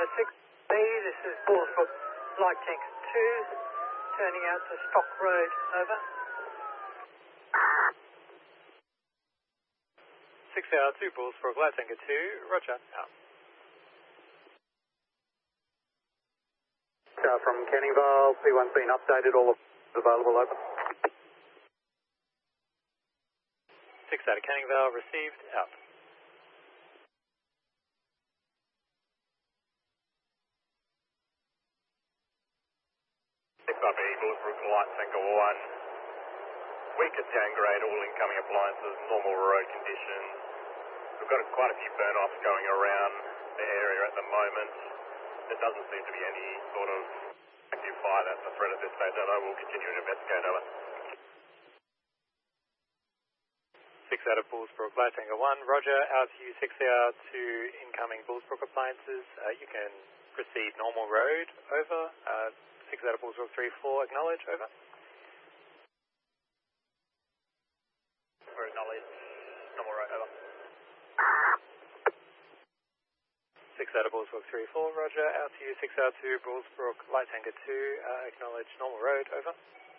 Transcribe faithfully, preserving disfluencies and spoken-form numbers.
six B, this is Bullsbrook Light Tank two, turning out to Stock Road, over. six hour two, Bullsbrook Light Tank two, roger, out. Uh, from Canning Vale, P one's been updated, all available, over. six out of Canning Vale, received, out. six R B, Bullsbrook Light Tanker one. Weak at down grade, all incoming appliances, normal road conditions. We've got quite a few burn-offs going around the area at the moment. There doesn't seem to be any sort of active fire that's a threat at this stage, and I will continue to investigate, over. six out of Bullsbrook Light Tanker one, roger, out to you six hour two incoming Bullsbrook appliances. Uh, you can proceed normal road, over. Uh, six out of Bullsbrook three four, acknowledge, over. We're acknowledged, normal road, over. six out of Bullsbrook three four, roger, out to you six hour two Bullsbrook Light Tanker two, uh, acknowledge normal road, over.